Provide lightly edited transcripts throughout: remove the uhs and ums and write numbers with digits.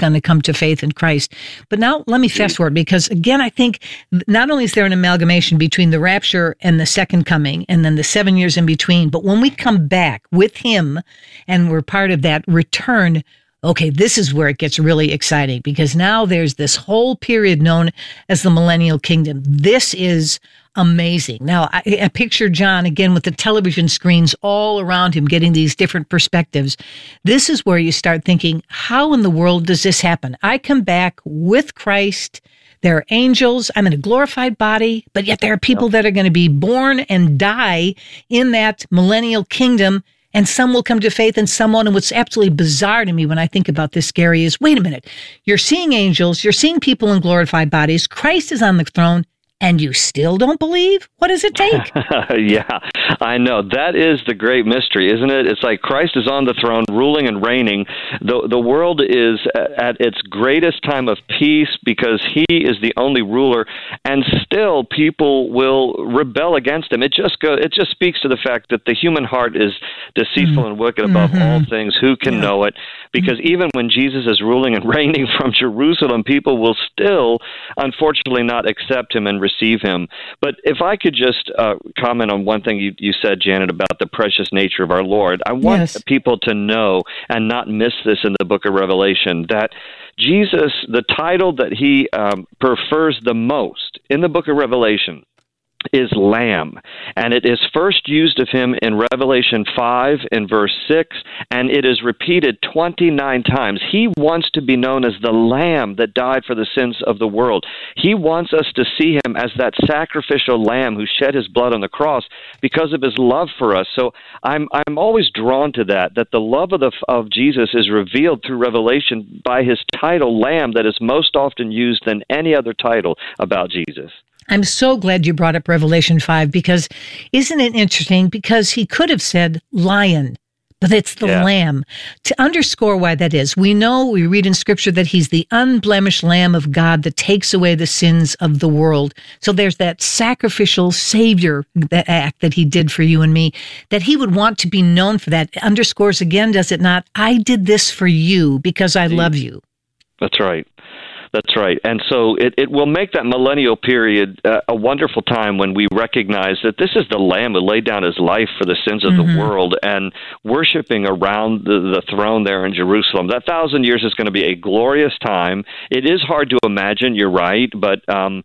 going to come to faith in Christ. But now let me fast forward, because again, I think not only is there an amalgamation between the rapture and the second coming and then the 7 years in between, but when we come back with him and we're part of that return, okay, this is where it gets really exciting, because now there's this whole period known as the millennial kingdom. This is amazing. Now, I picture John again with the television screens all around him, getting these different perspectives. This is where you start thinking, how in the world does this happen? I come back with Christ. There are angels. I'm in a glorified body, but yet there are people that are going to be born and die in that millennial kingdom. And some will come to faith and some won't. And what's absolutely bizarre to me when I think about this, Gary, is, wait a minute, you're seeing angels, you're seeing people in glorified bodies, Christ is on the throne, and you still don't believe? What does it take? Yeah, I know. That is the great mystery, isn't it? It's like Christ is on the throne, ruling and reigning. The world is at its greatest time of peace because he is the only ruler, and still people will rebel against him. It just speaks to the fact that the human heart is deceitful and wicked above all things. Who can know it? Because even when Jesus is ruling and reigning from Jerusalem, people will still, unfortunately, not accept him and receive him. But if I could just comment on one thing you said, Janet, about the precious nature of our Lord. I want people to know and not miss this in the book of Revelation, that Jesus, the title that he prefers the most in the book of Revelation, is Lamb. And it is first used of him in Revelation 5 in verse 6, and it is repeated 29 times. He wants to be known as the Lamb that died for the sins of the world. He wants us to see him as that sacrificial Lamb who shed his blood on the cross because of his love for us. So I'm always drawn to that the love of Jesus is revealed through Revelation by his title, Lamb, that is most often used than any other title about Jesus. I'm so glad you brought up Revelation 5, because isn't it interesting? Because he could have said lion, but it's the Lamb. To underscore why that is, we read in Scripture that he's the unblemished Lamb of God that takes away the sins of the world. So there's that sacrificial Savior act that he did for you and me, that he would want to be known for that. It underscores again, does it not? I did this for you because I love you. That's right. That's right. And so it will make that millennial period a wonderful time when we recognize that this is the Lamb who laid down his life for the sins of the world, and worshiping around the throne there in Jerusalem. That 1,000 years is going to be a glorious time. It is hard to imagine, you're right, but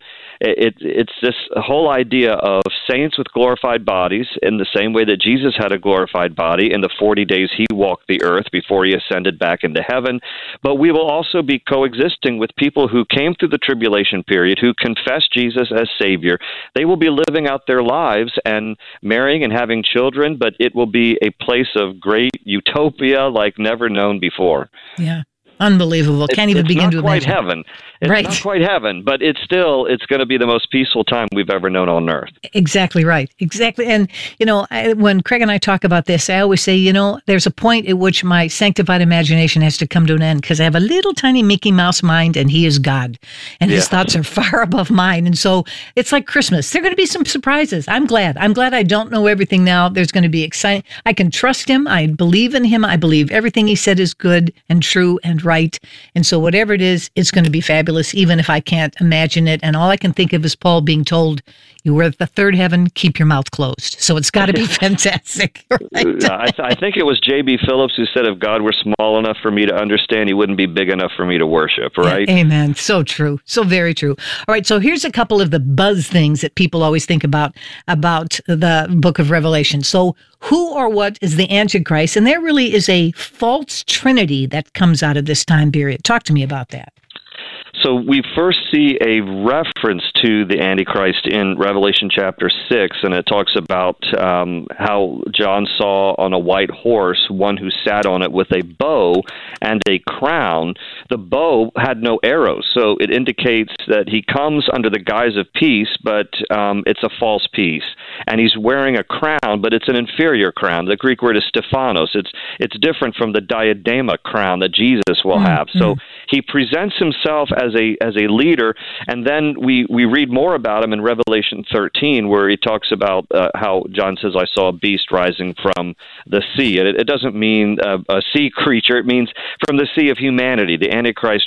it's this whole idea of saints with glorified bodies in the same way that Jesus had a glorified body in the 40 days he walked the earth before he ascended back into heaven. But we will also be coexisting with people who came through the tribulation period, who confessed Jesus as Savior. They will be living out their lives and marrying and having children, but it will be a place of great utopia like never known before. Yeah. Unbelievable. Can't even begin to imagine. It's not quite heaven. It's not quite heaven, but it's going to be the most peaceful time we've ever known on earth. Exactly right. Exactly. And, when Craig and I talk about this, I always say, there's a point at which my sanctified imagination has to come to an end, because I have a little tiny Mickey Mouse mind, and he is God, and his thoughts are far above mine. And so it's like Christmas. There are going to be some surprises. I'm glad I don't know everything now. There's going to be exciting. I can trust him. I believe in him. I believe everything he said is good and true and right. And so whatever it is, it's going to be fabulous, even if I can't imagine it. And all I can think of is Paul being told, you were at the third heaven, keep your mouth closed. So it's got to be fantastic. Right? I think it was J.B. Phillips who said, if God were small enough for me to understand, he wouldn't be big enough for me to worship, right? Amen. So true. So very true. All right. So here's a couple of the buzz things that people always think about the book of Revelation. So who or what is the Antichrist? And there really is a false trinity that comes out of this time period. Talk to me about that. So we first see a reference to the Antichrist in Revelation chapter 6, and it talks about how John saw on a white horse one who sat on it with a bow and a crown. The bow had no arrows, so it indicates that he comes under the guise of peace, but it's a false peace. And he's wearing a crown, but it's an inferior crown. The Greek word is Stephanos. It's different from the diadema crown that Jesus will have. So he presents himself as a leader, and then we read more about him in Revelation 13, where he talks about how John says, I saw a beast rising from the sea. And it doesn't mean a sea creature. It means from the sea of humanity. The Antichrist